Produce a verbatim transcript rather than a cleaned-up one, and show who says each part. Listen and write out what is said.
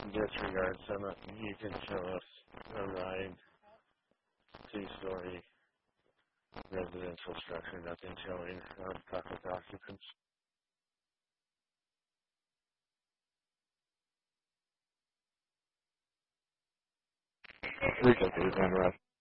Speaker 1: Disregard some of, you can show us a ride, two-story residential structure, nothing showing on public occupants.
Speaker 2: Three fifty is under arrest.